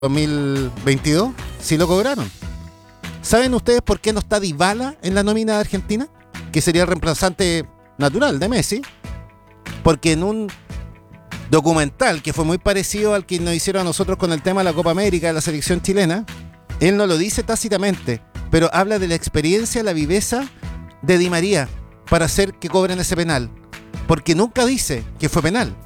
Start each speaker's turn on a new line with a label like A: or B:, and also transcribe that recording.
A: 2022, sí lo cobraron. ¿Saben ustedes por qué no está Dybala en la nómina de Argentina? Que sería el reemplazante natural de Messi. Porque en un documental que fue muy parecido al que nos hicieron a nosotros con el tema de la Copa América de la selección chilena, él no lo dice tácitamente, pero habla de la experiencia, la viveza de Di María para hacer que cobren ese penal. Porque nunca dice que fue penal.